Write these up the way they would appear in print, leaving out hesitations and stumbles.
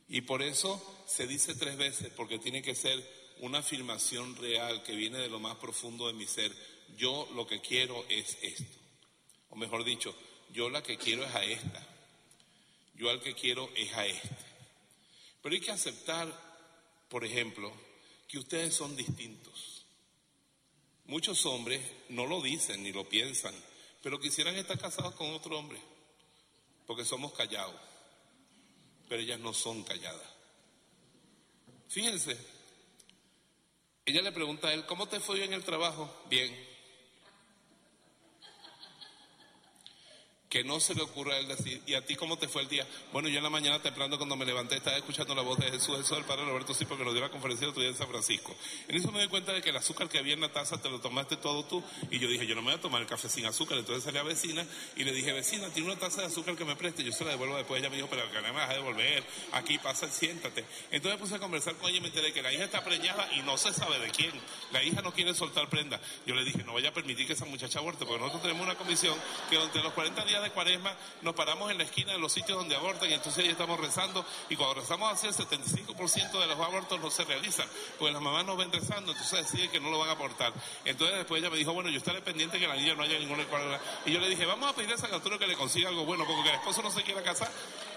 Y por eso se dice 3 veces, porque tiene que ser una afirmación real que viene de lo más profundo de mi ser. Yo lo que quiero es esto. O mejor dicho, yo la que quiero es a esta. Yo al que quiero es a este. Pero hay que aceptar, por ejemplo, que ustedes son distintos. Muchos hombres no lo dicen ni lo piensan, pero quisieran estar casados con otro hombre, porque somos callados. Pero ellas no son calladas. Fíjense, ella le pregunta a él, ¿cómo te fue hoy en el trabajo? Bien. Que no se le ocurra a él decir, ¿y a ti cómo te fue el día? Bueno, yo en la mañana temprano cuando me levanté estaba escuchando la voz de Jesús, eso del Padre Roberto, sí, porque nos dio la conferencia el otro día en San Francisco. En eso me doy cuenta de que el azúcar que había en la taza te lo tomaste todo tú, y yo dije, yo no me voy a tomar el café sin azúcar. Entonces salí a vecina y le dije, vecina, tiene una taza de azúcar que me preste, yo se la devuelvo después. Ella me dijo, pero que no me vas a devolver, aquí pasa, siéntate. Entonces puse a conversar con ella y me enteré que la hija está preñada y no se sabe de quién. La hija no quiere soltar prenda. Yo le dije, no vaya a permitir que esa muchacha aborte, porque nosotros tenemos una comisión que durante los 40 días de Cuaresma nos paramos en la esquina de los sitios donde abortan, y entonces ahí estamos rezando, y cuando rezamos así el 75% de los abortos no se realizan, porque las mamás nos ven rezando, entonces deciden que no lo van a abortar. Entonces después ella me dijo, bueno, yo estaré pendiente que la niña no haya ninguna enfermedad. Y yo le dije, vamos a pedirle a San Antonio que le consiga algo bueno, porque el esposo no se quiera casar.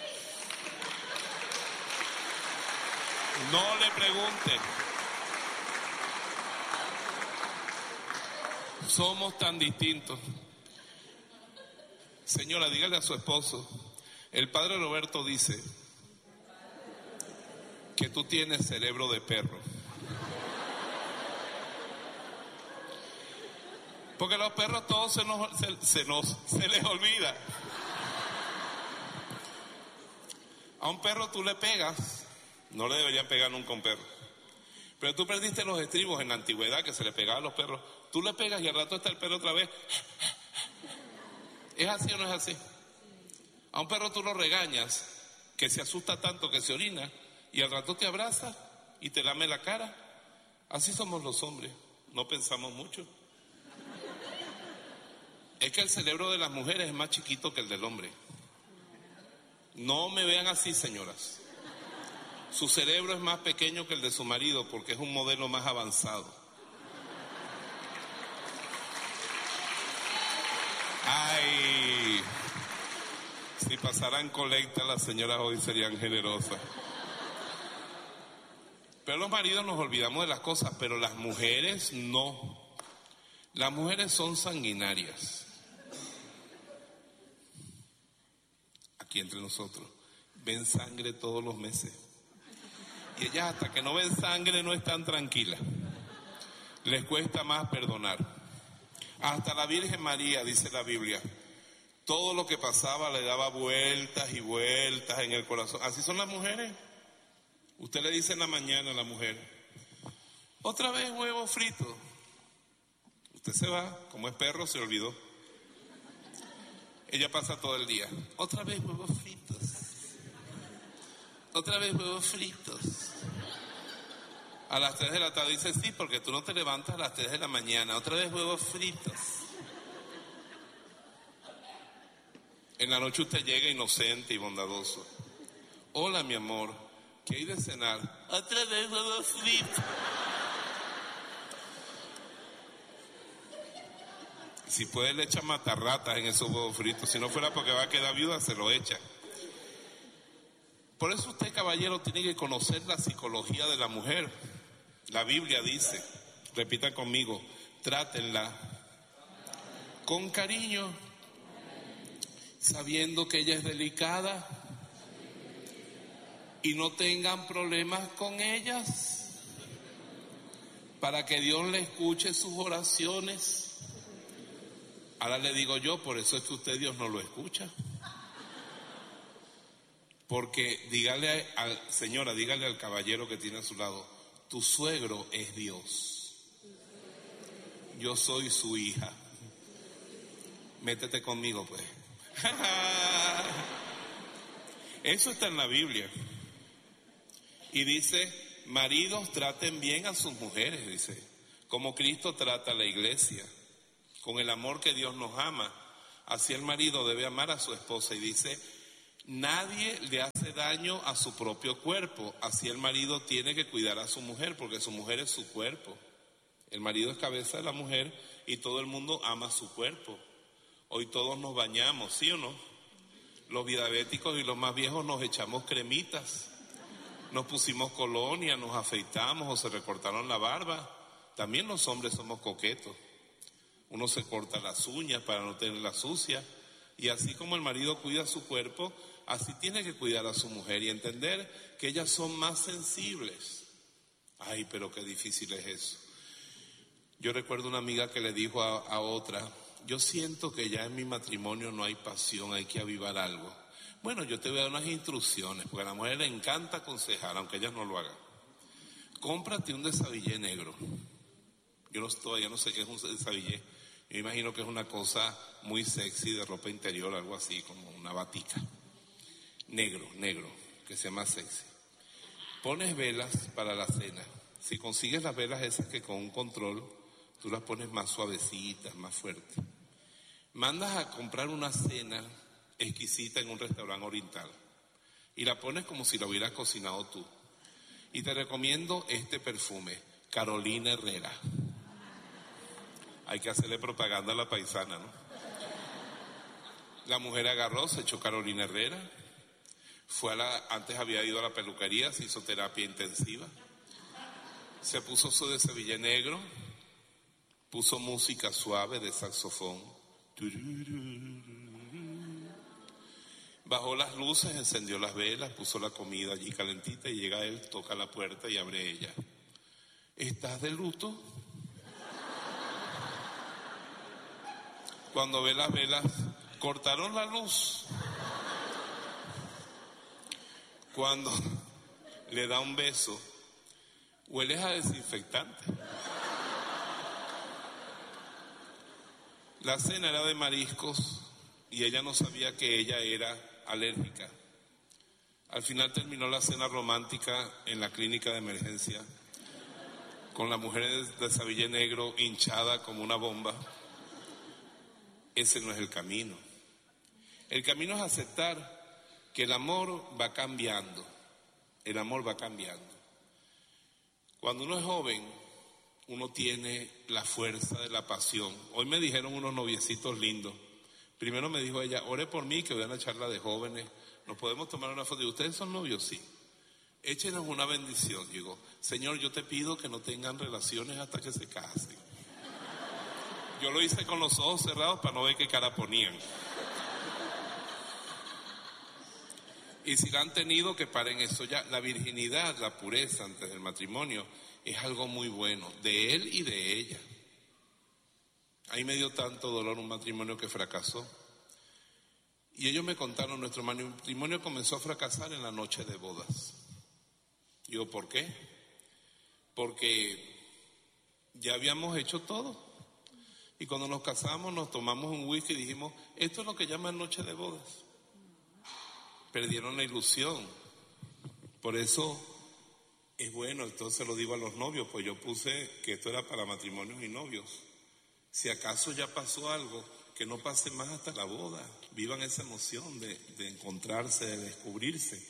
No le pregunten. Somos tan distintos. Señora, dígale a su esposo, el Padre Roberto dice que tú tienes cerebro de perro. Porque a los perros todos se les olvida. A un perro tú le pegas, no le deberían pegar nunca a un perro. Pero tú perdiste los estribos en la antigüedad que se le pegaba a los perros. Tú le pegas y al rato está el perro otra vez. ¿Es así o no es así? A un perro tú lo regañas, que se asusta tanto que se orina, y al rato te abraza y te lame la cara. Así somos los hombres, no pensamos mucho. Es que el cerebro de las mujeres es más chiquito que el del hombre. No me vean así, señoras. Su cerebro es más pequeño que el de su marido porque es un modelo más avanzado. Ay, si pasaran colecta las señoras hoy serían generosas. Pero los maridos nos olvidamos de las cosas, pero las mujeres no. Las mujeres son sanguinarias. Aquí entre nosotros, ven sangre todos los meses. Y ellas hasta que no ven sangre no están tranquilas. Les cuesta más perdonar. Hasta la Virgen María, dice la Biblia, todo lo que pasaba le daba vueltas y vueltas en el corazón. Así son las mujeres. Usted le dice en la mañana a la mujer, otra vez huevo frito. Usted se va, como es perro se olvidó. Ella pasa todo el día, otra vez huevos fritos. Otra vez huevos fritos. A las 3 de la tarde dice, sí, porque tú no te levantas a las 3 de la mañana. Otra vez huevos fritos. En la noche usted llega inocente y bondadoso. Hola, mi amor, ¿qué hay de cenar? Otra vez huevos fritos. Si puede le echa matarratas en esos huevos fritos. Si no fuera porque va a quedar viuda, se lo echa. Por eso usted, caballero, tiene que conocer la psicología de la mujer. La Biblia dice, repitan conmigo, trátenla con cariño, sabiendo que ella es delicada, y no tengan problemas con ellas, para que Dios le escuche sus oraciones. Ahora le digo yo, por eso es que usted Dios no lo escucha. Porque dígale señora, dígale al caballero que tiene a su lado, tu suegro es Dios. Yo soy su hija. Métete conmigo, pues. Eso está en la Biblia. Y dice, maridos traten bien a sus mujeres, dice, como Cristo trata a la iglesia, con el amor que Dios nos ama. Así el marido debe amar a su esposa. Y dice, Nadie le hace daño a su propio cuerpo. Así el marido tiene que cuidar a su mujer, porque su mujer es su cuerpo. El marido es cabeza de la mujer y todo el mundo ama su cuerpo. Hoy todos nos bañamos, ¿sí o no? Los diabéticos y los más viejos nos echamos cremitas, nos pusimos colonia, nos afeitamos o se recortaron la barba. También los hombres somos coquetos. Uno se corta las uñas para no tenerlas sucias. Y así como el marido cuida su cuerpo, así tiene que cuidar a su mujer y entender que ellas son más sensibles. Ay, pero qué difícil es eso. Yo recuerdo una amiga que le dijo a otra: yo siento que ya en mi matrimonio no hay pasión, hay que avivar algo. Bueno, yo te voy a dar unas instrucciones, porque a la mujer le encanta aconsejar, aunque ella no lo haga. Cómprate un desabillé negro. Yo todavía no sé qué es un desabillé. Yo imagino que es una cosa muy sexy de ropa interior, algo así, como una batica. Negro, que se llama sexy. Pones velas para la cena. Si consigues las velas esas que con un control, tú las pones más suavecitas, más fuertes. Mandas a comprar una cena exquisita en un restaurante oriental y la pones como si la hubieras cocinado tú. Y te recomiendo este perfume, Carolina Herrera. Hay que hacerle propaganda a la paisana, ¿no? La mujer agarró, se echó Carolina Herrera, antes había ido a la peluquería, se hizo terapia intensiva, se puso su desabillé negro, puso música suave de saxofón, bajó las luces, encendió las velas, puso la comida allí calentita y llega él, toca la puerta y abre ella. ¿Estás de luto? Cuando ve las velas, cortaron la luz. Cuando le da un beso, hueles a desinfectante. La cena era de mariscos y ella no sabía que ella era alérgica. Al final terminó la cena romántica en la clínica de emergencia, con la mujer de desabillé negro hinchada como una bomba. Ese no es el camino. El camino es aceptar que el amor va cambiando. El amor va cambiando. Cuando uno es joven, uno tiene la fuerza de la pasión. Hoy me dijeron unos noviecitos lindos. Primero me dijo ella: ore por mí, que voy a una charla de jóvenes. ¿Nos podemos tomar una foto? ¿Y ustedes son novios? Sí. Échenos una bendición. Digo: Señor, yo te pido que no tengan relaciones hasta que se casen. Yo lo hice con los ojos cerrados para no ver qué cara ponían. Y si la han tenido, que paren eso ya. La virginidad, la pureza antes del matrimonio es algo muy bueno, de él y de ella. Ahí me dio tanto dolor un matrimonio que fracasó. Y ellos me contaron: nuestro matrimonio comenzó a fracasar en la noche de bodas. Digo: ¿por qué? Porque ya habíamos hecho todo. Y cuando nos casamos nos tomamos un whisky y dijimos: esto es lo que llaman noche de bodas. Perdieron la ilusión. Por eso es bueno, entonces lo digo a los novios, pues yo puse que esto era para matrimonios y novios. Si acaso ya pasó algo, que no pase más hasta la boda. Vivan esa emoción de encontrarse, de descubrirse.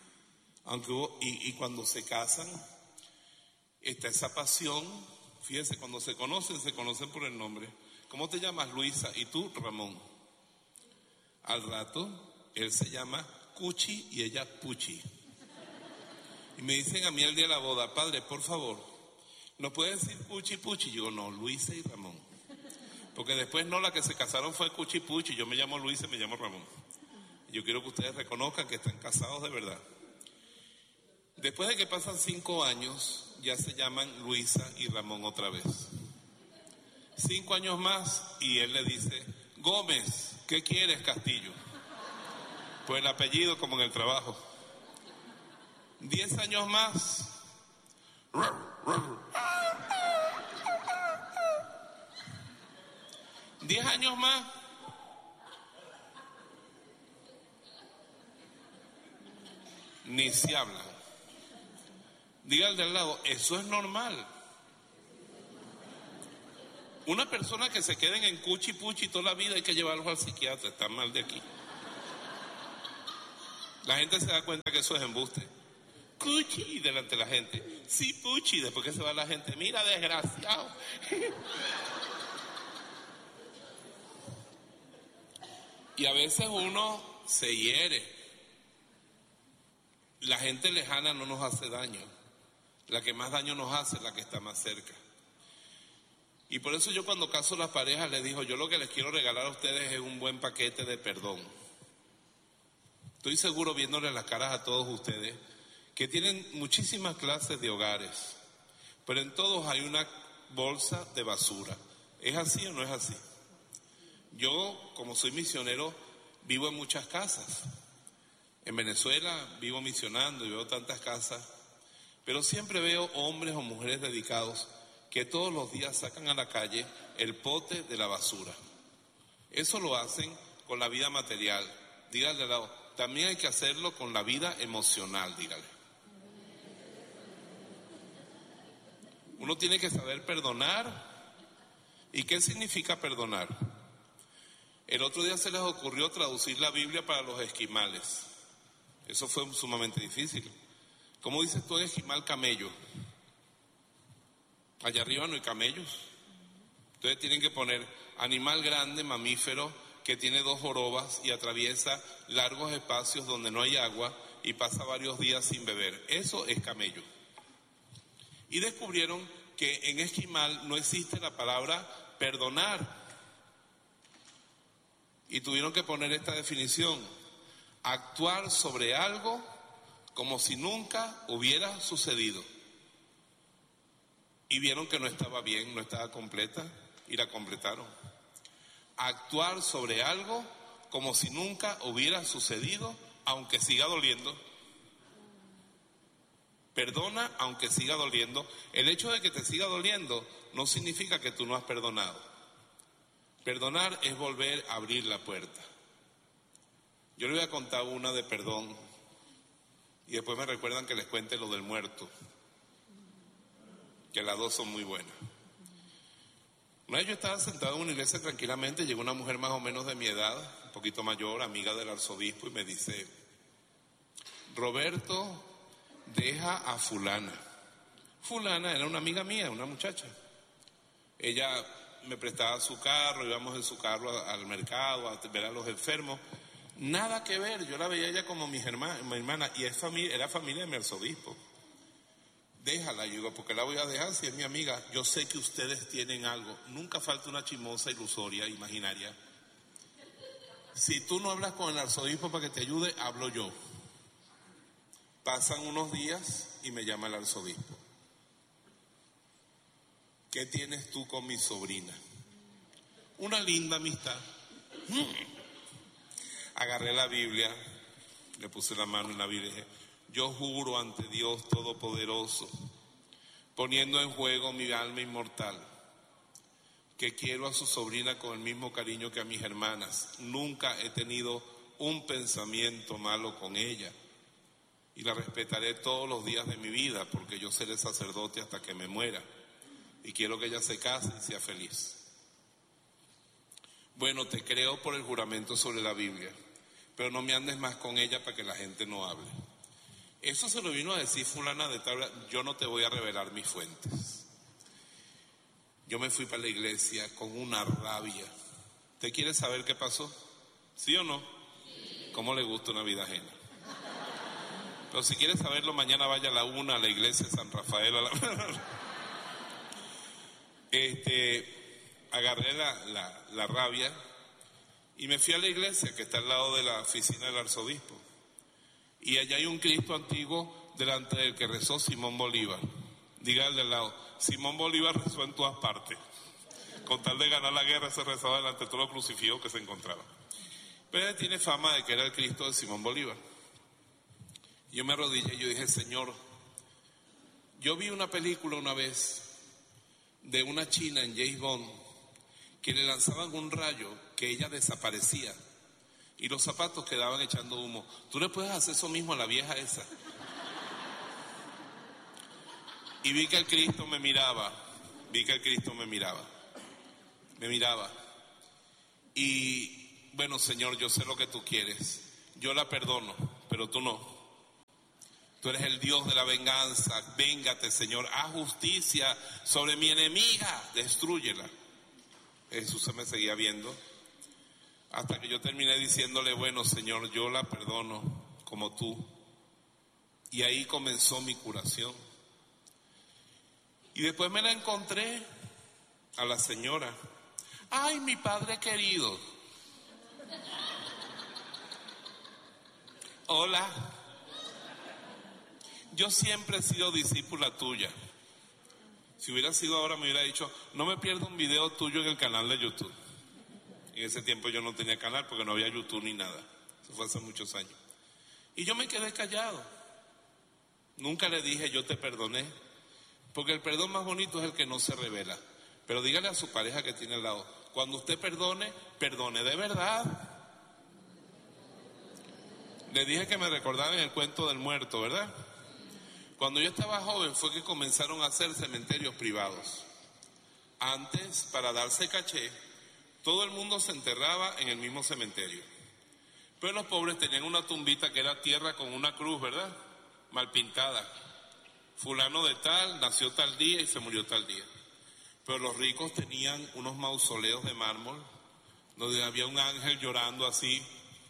Y cuando se casan, está esa pasión. Fíjense, cuando se conocen por el nombre. ¿Cómo te llamas? Luisa. ¿Y tú? Ramón. Al rato, él se llama Cuchi y ella Puchi. Y me dicen a mí el día de la boda: padre, por favor, ¿no puedes decir Cuchi y Puchi? Yo: no, Luisa y Ramón. Porque después no, la que se casaron fue Cuchi y Puchi. Yo me llamo Luisa y me llamo Ramón. Yo quiero que ustedes reconozcan que están casados de verdad. Después de que pasan 5 años, ya se llaman Luisa y Ramón otra vez. 5 años más y él le dice: Gómez, ¿qué quieres, Castillo? Pues el apellido, como en el trabajo. 10 años más. 10 años más. Ni se habla. Diga al de al lado: eso es normal. Una persona que se queden en cuchi puchi toda la vida hay que llevarlos al psiquiatra, está mal de aquí. La gente se da cuenta que eso es embuste. Cuchi delante de la gente. Sí, puchi. Después que se va la gente, mira, desgraciado. Y a veces uno se hiere. La gente lejana no nos hace daño. La que más daño nos hace es la que está más cerca. Y por eso yo cuando caso las parejas les digo, yo lo que les quiero regalar a ustedes es un buen paquete de perdón. Estoy seguro, viéndole las caras a todos ustedes, que tienen muchísimas clases de hogares, pero en todos hay una bolsa de basura. ¿Es así o no es así? Yo, como soy misionero, vivo en muchas casas. En Venezuela vivo misionando y veo tantas casas, pero siempre veo hombres o mujeres dedicados que todos los días sacan a la calle el pote de la basura. Eso lo hacen con la vida material. Dígale al lado, también hay que hacerlo con la vida emocional, dígale. Uno tiene que saber perdonar. ¿Y qué significa perdonar? El otro día se les ocurrió traducir la Biblia para los esquimales. Eso fue sumamente difícil. ¿Cómo dices tú en esquimal camello? Allá arriba no hay camellos. Entonces tienen que poner animal grande, mamífero, que tiene 2 jorobas y atraviesa largos espacios donde no hay agua y pasa varios días sin beber. Eso es camello. Y descubrieron que en esquimal no existe la palabra perdonar. Y tuvieron que poner esta definición: actuar sobre algo como si nunca hubiera sucedido. Y vieron que no estaba bien, no estaba completa, y la completaron. Actuar sobre algo como si nunca hubiera sucedido, aunque siga doliendo. Perdona aunque siga doliendo. El hecho de que te siga doliendo no significa que tú no has perdonado. Perdonar es volver a abrir la puerta. Yo les voy a contar una de perdón y después me recuerdan que les cuente lo del muerto, que las dos son muy buenas. Una vez yo estaba sentado en una iglesia tranquilamente, llegó una mujer más o menos de mi edad, un poquito mayor, amiga del arzobispo, y me dice: Roberto, deja a fulana. Fulana era una amiga mía, una muchacha. Ella me prestaba su carro, íbamos en su carro al mercado a ver a los enfermos. Nada que ver, yo la veía ella como mi hermana, y era familia de mi arzobispo. Déjala, yo digo, ¿por qué la voy a dejar si es mi amiga? Yo sé que ustedes tienen algo. Nunca falta una chismosa ilusoria, imaginaria. Si tú no hablas con el arzobispo para que te ayude, hablo yo. Pasan unos días y me llama el arzobispo. ¿Qué tienes tú con mi sobrina? Una linda amistad. Agarré la Biblia, le puse la mano en la Biblia y dije: yo juro ante Dios Todopoderoso, poniendo en juego mi alma inmortal, que quiero a su sobrina con el mismo cariño que a mis hermanas. Nunca he tenido un pensamiento malo con ella y la respetaré todos los días de mi vida, porque yo seré sacerdote hasta que me muera y quiero que ella se case y sea feliz. Bueno, te creo por el juramento sobre la Biblia, pero no me andes más con ella para que la gente no hable. Eso se lo vino a decir fulana de tal. Yo no te voy a revelar mis fuentes. Yo me fui para la iglesia con una rabia. ¿Usted quiere saber qué pasó? ¿Sí o no? ¿Cómo le gusta una vida ajena? Pero si quiere saberlo, mañana vaya a la 1 a la iglesia de San Rafael. Agarré la rabia y me fui a la iglesia que está al lado de la oficina del arzobispo. Y allá hay un Cristo antiguo delante del que rezó Simón Bolívar. Dígale al lado: Simón Bolívar rezó en todas partes. Con tal de ganar la guerra se rezaba delante de todos los crucifijos que se encontraban. Pero él tiene fama de que era el Cristo de Simón Bolívar. Yo me arrodillé y yo dije: Señor, yo vi una película una vez de una china en James Bond que le lanzaban un rayo que ella desaparecía y los zapatos quedaban echando humo. Tú le puedes hacer eso mismo a la vieja esa. Y vi que el Cristo me miraba. Me miraba. Y bueno, Señor, yo sé lo que tú quieres. Yo la perdono, pero tú no. Tú eres el Dios de la venganza. Véngate, Señor, haz justicia sobre mi enemiga, destrúyela. Jesús se me seguía viendo hasta que yo terminé diciéndole, bueno, Señor, yo la perdono como tú. Y ahí comenzó mi curación. Y después me la encontré a la señora. Ay, mi padre querido. Hola. Yo siempre he sido discípula tuya. Si hubiera sido ahora me hubiera dicho, no me pierdo un video tuyo en el canal de YouTube. En ese tiempo yo no tenía canal porque no había YouTube ni nada. Eso fue hace muchos años. Y yo me quedé callado. Nunca le dije yo te perdoné. Porque el perdón más bonito es el que no se revela. Pero dígale a su pareja que tiene al lado, cuando usted perdone, perdone de verdad. Le dije que me recordaran el cuento del muerto, ¿verdad? Cuando yo estaba joven fue que comenzaron a hacer cementerios privados. Antes, para darse caché, todo el mundo se enterraba en el mismo cementerio. Pero los pobres tenían una tumbita que era tierra con una cruz, ¿verdad? Mal pintada. Fulano de tal, nació tal día y se murió tal día. Pero los ricos tenían unos mausoleos de mármol, donde había un ángel llorando así.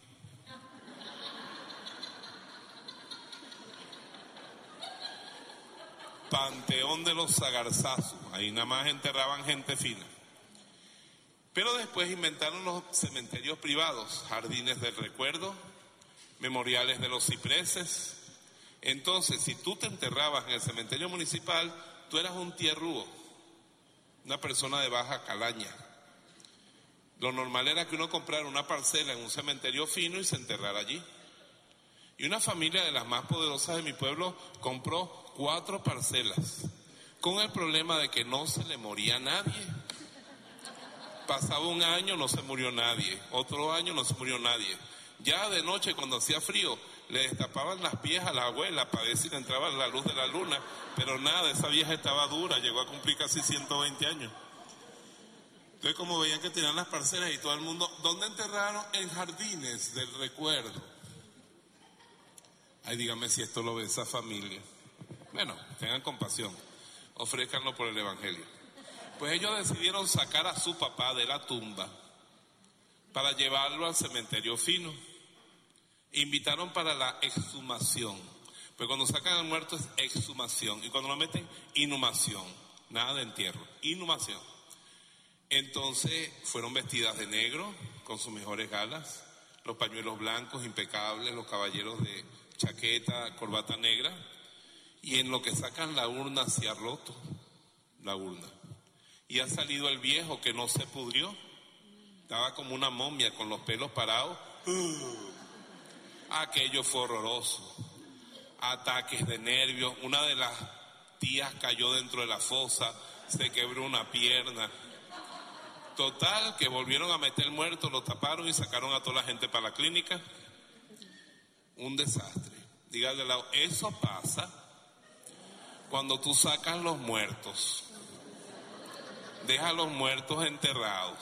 Panteón de los Sagarzazos, ahí nada más enterraban gente fina. Pero después inventaron los cementerios privados, jardines del recuerdo, memoriales de los cipreses. Entonces, si tú te enterrabas en el cementerio municipal, tú eras un tierrúo, una persona de baja calaña. Lo normal era que uno comprara una parcela en un cementerio fino y se enterrara allí. Y una familia de las más poderosas de mi pueblo compró 4 parcelas, con el problema de que no se le moría nadie. Pasaba un año, no se murió nadie. Otro año, no se murió nadie. Ya de noche, cuando hacía frío, le destapaban las pies a la abuela para ver si le entraba la luz de la luna. Pero nada, esa vieja estaba dura, llegó a cumplir casi 120 años. Entonces, como veían que tenían las parcelas y todo el mundo, ¿dónde enterraron? En jardines del recuerdo. Ay, dígame si esto lo ve esa familia. Bueno, tengan compasión, ofrézcanlo por el Evangelio. Pues ellos decidieron sacar a su papá de la tumba para llevarlo al cementerio fino. Invitaron para la exhumación. Pues cuando sacan al muerto es exhumación. Y cuando lo meten, inhumación. Nada de entierro, inhumación. Entonces fueron vestidas de negro, con sus mejores galas, los pañuelos blancos impecables, los caballeros de chaqueta, corbata negra. Y en lo que sacan la urna se ha roto la urna. Y ha salido el viejo que no se pudrió. Estaba como una momia con los pelos parados. Aquello fue horroroso. Ataques de nervios. Una de las tías cayó dentro de la fosa, se quebró una pierna. Total, que volvieron a meter el muerto, lo taparon y sacaron a toda la gente para la clínica. Un desastre. Dígale al lado, eso pasa cuando tú sacas los muertos. Deja a los muertos enterrados.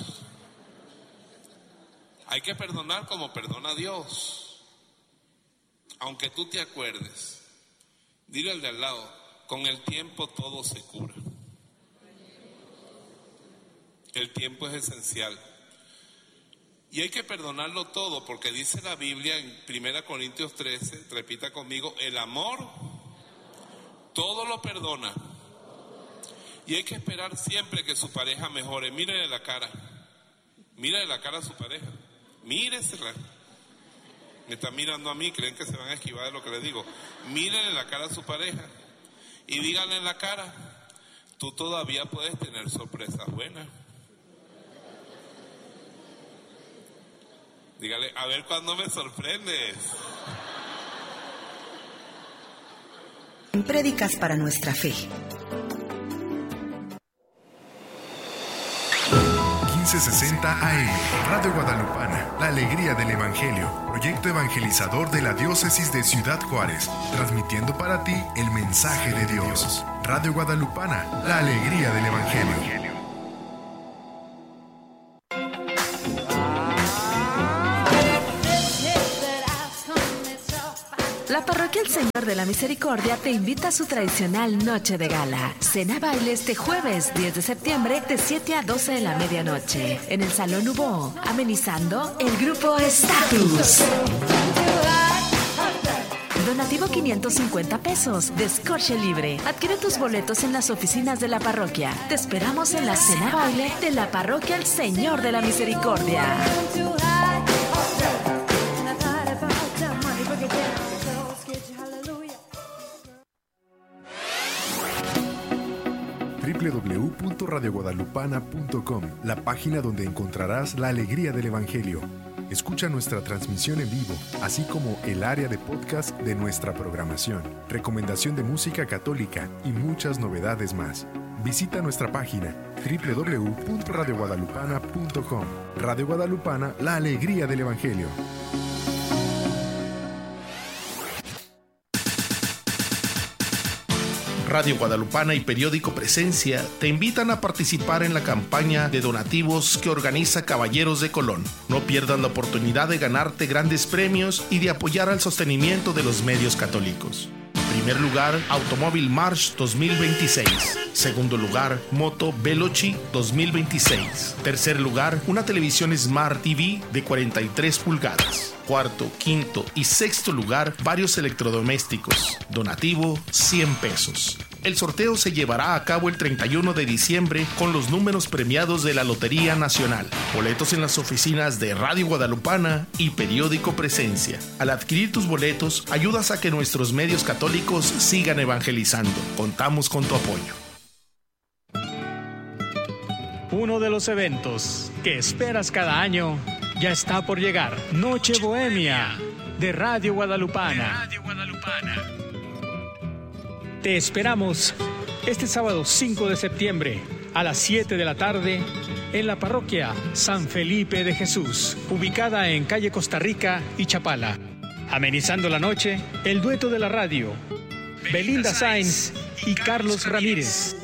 Hay que perdonar como perdona Dios. Aunque tú te acuerdes, dile al de al lado, con el tiempo todo se cura. El tiempo es esencial. Y hay que perdonarlo todo, porque dice la Biblia en 1 Corintios 13, repita conmigo, el amor todo lo perdona. Y hay que esperar siempre que su pareja mejore. Mírele la cara. Mírele la cara a su pareja. Míresela. Me están mirando a mí, creen que se van a esquivar de lo que les digo. Mírele la cara a su pareja. Y díganle en la cara, tú todavía puedes tener sorpresas buenas. Dígale, a ver cuándo me sorprendes. Prédicas para nuestra fe. 1560 AM, Radio Guadalupana, la alegría del Evangelio, proyecto evangelizador de la diócesis de Ciudad Juárez, transmitiendo para ti el mensaje de Dios. Radio Guadalupana, la alegría del Evangelio. Parroquia El Señor de la Misericordia te invita a su tradicional noche de gala. Cena baile este jueves 10 de septiembre de 7 a 12 de la medianoche en el Salón Hubo, amenizando el grupo Status. Donativo 550 pesos, descorche libre. Adquiere tus boletos en las oficinas de la parroquia. Te esperamos en la cena baile de la Parroquia El Señor de la Misericordia. www.radioguadalupana.com, la página donde encontrarás la alegría del Evangelio. Escucha nuestra transmisión en vivo, así como el área de podcast de nuestra programación, recomendación de música católica y muchas novedades más. Visita nuestra página www.radioguadalupana.com. Radio Guadalupana, la alegría del Evangelio. Radio Guadalupana y Periódico Presencia te invitan a participar en la campaña de donativos que organiza Caballeros de Colón. No pierdas la oportunidad de ganarte grandes premios y de apoyar al sostenimiento de los medios católicos. Primer lugar, Automóvil March 2026. Segundo lugar, Moto Veloci 2026. Tercer lugar, una televisión Smart TV de 43 pulgadas. Cuarto, quinto y sexto lugar, varios electrodomésticos. Donativo, 100 pesos. El sorteo se llevará a cabo el 31 de diciembre con los números premiados de la Lotería Nacional. Boletos en las oficinas de Radio Guadalupana y Periódico Presencia. Al adquirir tus boletos, ayudas a que nuestros medios católicos sigan evangelizando. Contamos con tu apoyo. Uno de los eventos que esperas cada año ya está por llegar. Noche Bohemia de Radio Guadalupana. Te esperamos este sábado 5 de septiembre a las 7 de la tarde en la parroquia San Felipe de Jesús, ubicada en calle Costa Rica y Chapala. Amenizando la noche, el dueto de la radio, Belinda Sainz y Carlos Ramírez.